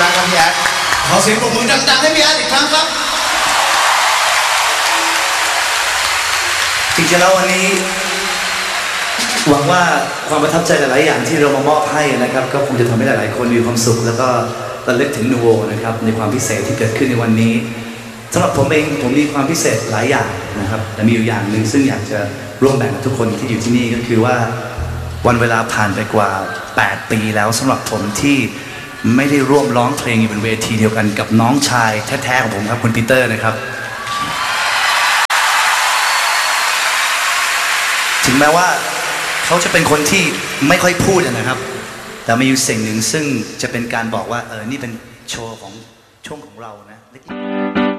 รักครับพี่แอดขอเสียงปรบมือดังๆให้พี่แอดอีกครั้งครับจริงๆแล้ววันนี้หวังว่าความประทับใจหลายๆอย่างที่เรามามอบให้นะครับก็คงจะทำให้หลายๆคนมีความสุขแล้วก็ระลึกถึงนูโวนะครับในความพิเศษที่เกิดขึ้นในวันนี้สำหรับผมเองผมมีความพิเศษหลายอย่างนะครับแต่มีอยู่อย่างหนึ่งซึ่งอยากจะร่วมแบ่งกับทุกคนที่อยู่ที่นี่ก็คือว่าวันเวลาผ่านไปกว่า8 ปีแล้วสำหรับผมที่ไม่ได้ร่วมร้องเพลงอยู่บนเวทีเดียวกันกับน้องชายแท้ๆของผมครับคุณปีเตอร์นะครับถึงแม้ว่าเขาจะเป็นคนที่ไม่ค่อยพูดนะครับแต่มีอยู่สิ่งหนึ่งซึ่งจะเป็นการบอกว่านี่เป็นโชว์ของช่วงของเรานะ